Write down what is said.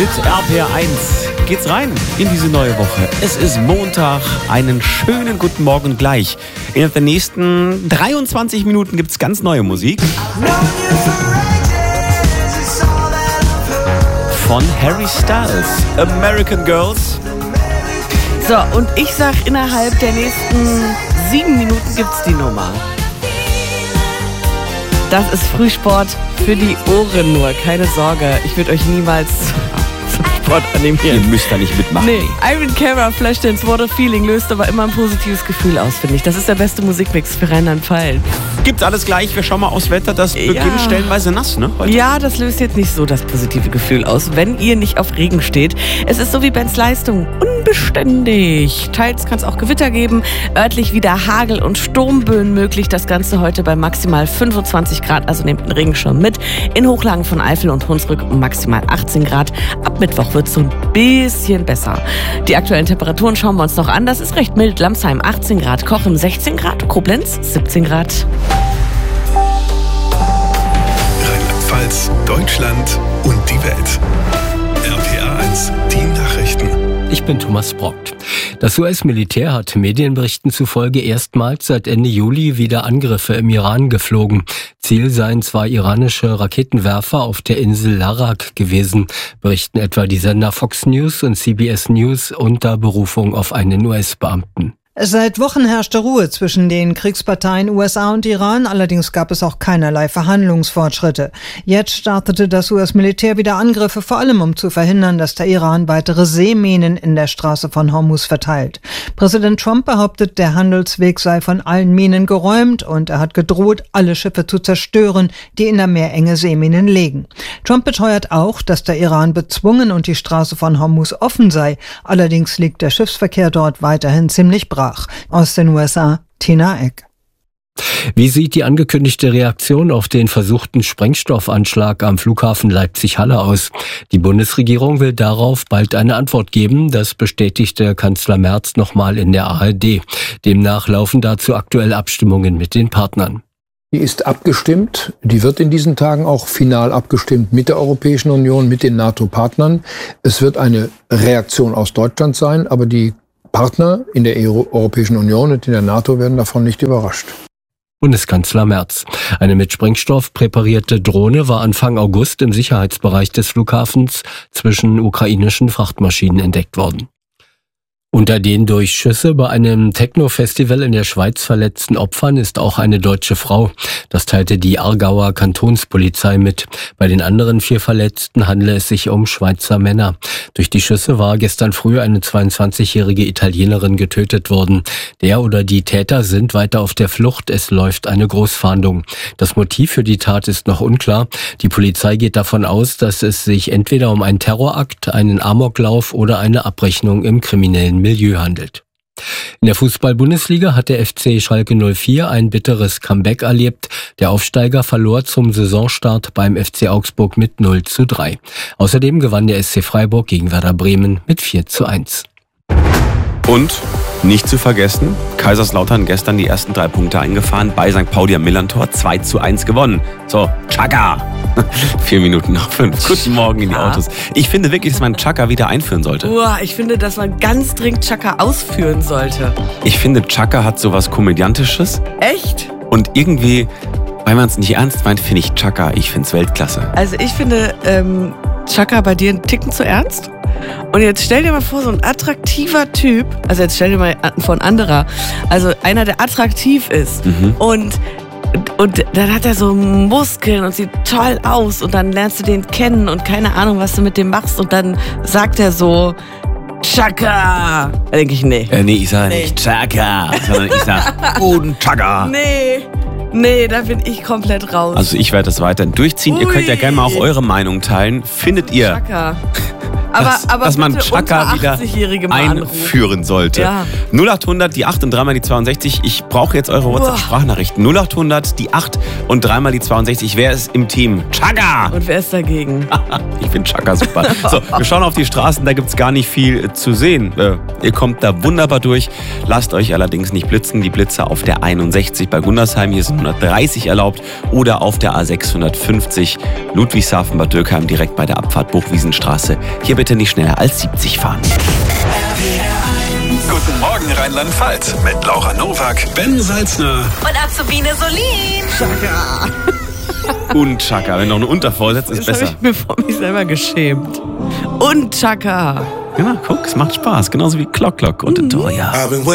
Mit RPR1 geht's rein in diese neue Woche. Es ist Montag, einen schönen guten Morgen gleich. In den nächsten 23 Minuten gibt's ganz neue Musik. Von Harry Styles, American Girls. So, und ich sag, innerhalb der nächsten 7 Minuten gibt's die Nummer. Das ist Frühsport für die Ohren nur, keine Sorge. Ich würde euch niemals zum Sport animieren. Ihr müsst da nicht mitmachen. Nee, Iron Cara, Flashdance, What a Feeling löst aber immer ein positives Gefühl aus, finde ich. Das ist der beste Musikmix für Rheinland-Pfalz. Gibt alles gleich, wir schauen mal aufs Wetter. Das beginnt stellenweise nass, ne? Heute. Ja, das löst jetzt nicht so das positive Gefühl aus, wenn ihr nicht auf Regen steht. Es ist so wie Bens Leistung, unbeständig. Teils kann es auch Gewitter geben, örtlich wieder Hagel- und Sturmböen möglich. Das Ganze heute bei maximal 25 Grad, also nehmt den Regenschirm mit. In Hochlagen von Eifel und Hunsrück maximal 18 Grad. Ab Mittwoch wird es so ein bisschen besser. Die aktuellen Temperaturen schauen wir uns noch an. Das ist recht mild. Lamsheim 18 Grad, Kochen 16 Grad, Koblenz 17 Grad. Rheinland-Pfalz, Deutschland und die Welt. RPR1, die Nachrichten. Ich bin Thomas Brockt. Das US-Militär hat Medienberichten zufolge erstmals seit Ende Juli wieder Angriffe im Iran geflogen. Ziel seien 2 iranische Raketenwerfer auf der Insel Larak gewesen, berichten etwa die Sender Fox News und CBS News unter Berufung auf einen US-Beamten. Seit Wochen herrschte Ruhe zwischen den Kriegsparteien USA und Iran, allerdings gab es auch keinerlei Verhandlungsfortschritte. Jetzt startete das US-Militär wieder Angriffe, vor allem um zu verhindern, dass der Iran weitere Seeminen in der Straße von Hormuz verteilt. Präsident Trump behauptet, der Handelsweg sei von allen Minen geräumt und er hat gedroht, alle Schiffe zu zerstören, die in der Meerenge Seeminen legen. Trump beteuert auch, dass der Iran bezwungen und die Straße von Hormuz offen sei. Allerdings liegt der Schiffsverkehr dort weiterhin ziemlich brach. Aus den USA, Tina Eck. Wie sieht die angekündigte Reaktion auf den versuchten Sprengstoffanschlag am Flughafen Leipzig-Halle aus? Die Bundesregierung will darauf bald eine Antwort geben. Das bestätigte Kanzler Merz nochmal in der ARD. Demnach laufen dazu aktuell Abstimmungen mit den Partnern. Die ist abgestimmt. Die wird in diesen Tagen auch final abgestimmt mit der Europäischen Union, mit den NATO-Partnern. Es wird eine Reaktion aus Deutschland sein, aber die Partner in der Europäischen Union und in der NATO werden davon nicht überrascht. Bundeskanzler Merz. Eine mit Sprengstoff präparierte Drohne war Anfang August im Sicherheitsbereich des Flughafens zwischen ukrainischen Frachtmaschinen entdeckt worden. Unter den durch Schüsse bei einem Techno-Festival in der Schweiz verletzten Opfern ist auch eine deutsche Frau. Das teilte die Aargauer Kantonspolizei mit. Bei den anderen 4 Verletzten handele es sich um Schweizer Männer. Durch die Schüsse war gestern früh eine 22-jährige Italienerin getötet worden. Der oder die Täter sind weiter auf der Flucht. Es läuft eine Großfahndung. Das Motiv für die Tat ist noch unklar. Die Polizei geht davon aus, dass es sich entweder um einen Terrorakt, einen Amoklauf oder eine Abrechnung im kriminellen Milieu handelt. In der Fußball-Bundesliga hat der FC Schalke 04 ein bitteres Comeback erlebt. Der Aufsteiger verlor zum Saisonstart beim FC Augsburg mit 0:3. Außerdem gewann der SC Freiburg gegen Werder Bremen mit 4:1. Und nicht zu vergessen, Kaiserslautern gestern die ersten 3 Punkte eingefahren, bei St. Pauli am Millantor 2:1 gewonnen. So, Chaka! 4 Minuten nach 5. Guten Morgen in die Autos. Ich finde wirklich, dass man Chaka wieder einführen sollte. Ich finde, dass man ganz dringend Chaka ausführen sollte. Ich finde, Chaka hat sowas Komödiantisches. Echt? Und irgendwie, weil man es nicht ernst meint, finde ich Chaka, ich finde es Weltklasse. Also ich finde Chaka bei dir einen Ticken zu ernst. Und jetzt stell dir mal vor, so ein attraktiver Typ, also jetzt stell dir mal vor ein anderer, also einer, der attraktiv ist und dann hat er so Muskeln und sieht toll aus und dann lernst du den kennen und keine Ahnung, was du mit dem machst und dann sagt er so, Chaka. Da denke ich, nee. Nee, ich sage nicht Chaka, sondern ich sage Guten Chaka. Nee, da bin ich komplett raus. Also ich werde das weiterhin durchziehen. Ihr könnt ja gerne mal auch eure Meinung teilen. Findet ihr, Chaka. Aber dass man bitte Chaka unter wieder 80-Jährige mal einführen sollte. Ja. 0800, die 8 und dreimal die 62. Ich brauche jetzt eure WhatsApp-Sprachnachrichten. 0800, die 8 und dreimal die 62. Wer ist im Team? Chaka! Und wer ist dagegen? Ich finde Chaka super. So, wir schauen auf die Straßen, da gibt es gar nicht viel zu sehen. Ihr kommt da wunderbar durch. Lasst euch allerdings nicht blitzen. Die Blitze auf der 61 bei Gundersheim, hier sind 130 erlaubt. Oder auf der A650 Ludwigshafen-Bad Dürkheim direkt bei der Abfahrt Buchwiesenstraße. Hier bitte nicht schneller als 70 fahren. Guten Morgen Rheinland-Pfalz mit Laura Nowak, Ben Salzner Und Azubine Solin. Und Chaka, wenn noch eine Unterform setzt, ist Das habe besser. ich mir vor mich selber geschämt. Und Chaka. Genau, guck, es macht Spaß. Genauso wie Clock und Toya.